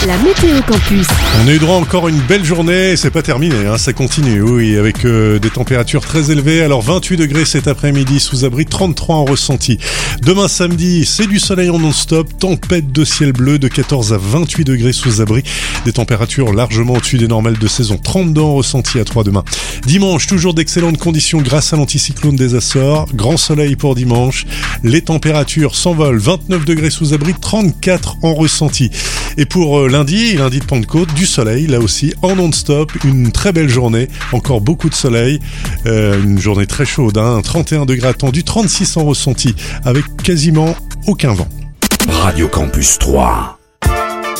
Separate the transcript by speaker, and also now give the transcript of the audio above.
Speaker 1: La météo campus.
Speaker 2: On a eu droit encore à une belle journée, c'est pas terminé, ça continue, oui, avec des températures très élevées. Alors 28 degrés cet après-midi sous abri, 33 en ressenti. Demain samedi, c'est du soleil en non-stop, tempête de ciel bleu de 14 à 28 degrés sous abri. Des températures largement au-dessus des normales de saison, 32 en ressenti à 3 demain. Dimanche, toujours d'excellentes conditions grâce à l'anticyclone des Açores. Grand soleil pour dimanche. Les températures s'envolent, 29 degrés sous abri, 34 en ressenti. Et pour lundi de Pentecôte, du soleil, là aussi, en non-stop, une très belle journée, encore beaucoup de soleil, une journée très chaude, 31 degrés attendu, 36 en ressenti, avec quasiment aucun vent.
Speaker 3: Radio Campus 3.